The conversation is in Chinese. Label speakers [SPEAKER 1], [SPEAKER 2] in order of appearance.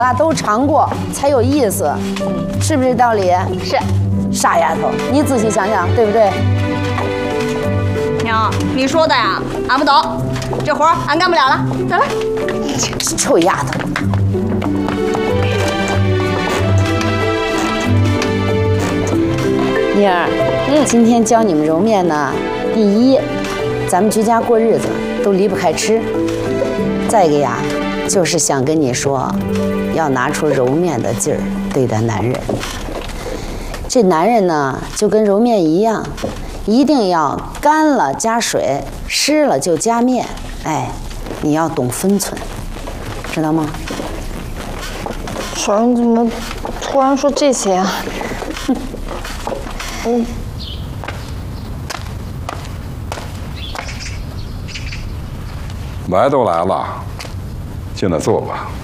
[SPEAKER 1] 啊，都尝过才有意思，是不是道理？
[SPEAKER 2] 是。
[SPEAKER 1] 傻丫头，你仔细想想，对不对？
[SPEAKER 2] 娘，你说的呀，俺不懂，这活俺干不了了，走了。
[SPEAKER 1] 臭丫头！妮儿，今天教你们揉面呢，第一，咱们居家过日子都离不开吃。再一个呀，就是想跟你说，要拿出揉面的劲儿对待男人。这男人呢，就跟揉面一样，一定要干了加水，湿了就加面。哎，你要懂分寸，知道吗？
[SPEAKER 3] 小人怎么突然说这些啊？
[SPEAKER 4] 来都来了，进来坐吧。